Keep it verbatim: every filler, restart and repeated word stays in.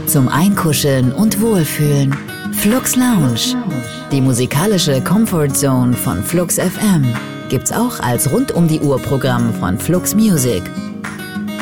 zum Einkuscheln und Wohlfühlen. Flux Lounge, die musikalische Comfort Zone von Flux F M, gibt's auch als Rund-um-die-Uhr-Programm von Flux Music.